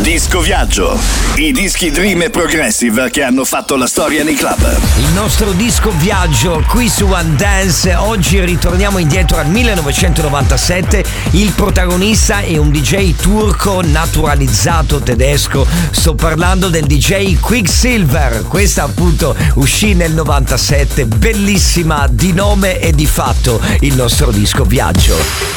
Disco Viaggio. I dischi Dream e Progressive che hanno fatto la storia nei club. Il nostro disco viaggio qui su One Dance. Oggi ritorniamo indietro al 1997. Il protagonista è un DJ turco naturalizzato tedesco. Sto parlando del DJ Quicksilver. Questa appunto uscì nel 97. Bellissima di nome e di fatto il nostro disco viaggio.